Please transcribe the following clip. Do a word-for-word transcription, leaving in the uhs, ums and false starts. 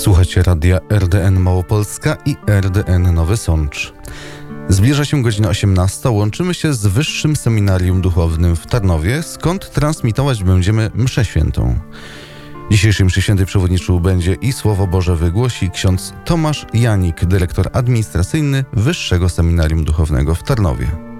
Słuchacie radia R D N Małopolska i R D N Nowy Sącz. Zbliża się godzina osiemnasta. Łączymy się z Wyższym Seminarium Duchownym w Tarnowie, skąd transmitować będziemy mszę świętą. Dzisiejszej mszy świętej przewodniczył będzie i Słowo Boże wygłosi ksiądz Tomasz Janik, dyrektor administracyjny Wyższego Seminarium Duchownego w Tarnowie.